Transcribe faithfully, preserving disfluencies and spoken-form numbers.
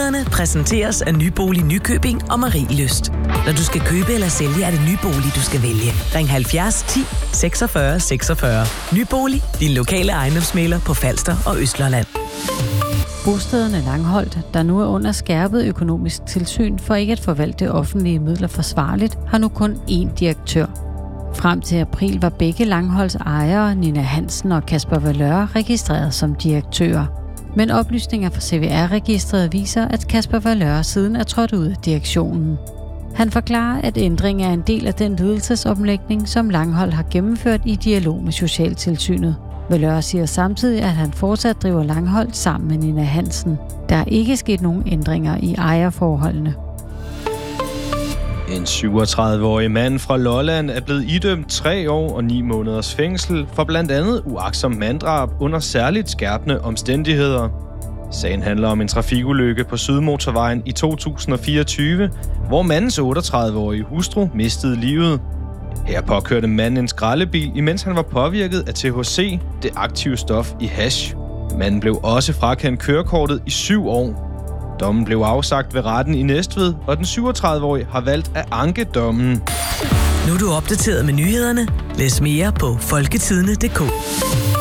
Nyhederne præsenteres af Nybolig Nykøbing og Marielyst. Når du skal købe eller sælge, er det Nybolig, du skal vælge. Ring halvfjerds ti seksogfyrre seksogfyrre. Nybolig, din lokale ejendomsmægler på Falster og Østlandet. Bostederne Langholt, der nu er under skærpet økonomisk tilsyn for ikke at forvalte offentlige midler forsvarligt, har nu kun én direktør. Frem til april var begge Langholts ejere, Nina Hansen og Kasper Valeur, registreret som direktører. Men oplysninger fra C V R-registret viser, at Kasper Valeur siden er trådt ud af direktionen. Han forklarer, at ændringen er en del af den ledelsesomlægning, som Langholt har gennemført i dialog med Socialtilsynet. Valeur siger samtidig, at han fortsat driver Langholt sammen med Nina Hansen. Der er ikke sket nogen ændringer i ejerforholdene. En syvogtredive-årig mand fra Lolland er blevet idømt tre år og ni måneders fængsel for blandt andet uagtsomt manddrab under særligt skærpende omstændigheder. Sagen handler om en trafikulykke på Sydmotorvejen i to tusind og fireogtyve, hvor mandens otteogtredive-årige hustru mistede livet. Her påkørte manden en skraldebil, imens han var påvirket af T H C, det aktive stof i hash. Manden blev også frakendt kørekortet i syv år. Dommen blev afsagt ved retten i Næstved, og den syvogtredive-årige har valgt at anke dommen. Nu er du opdateret med nyhederne. Læs mere på folketidende punktum d k.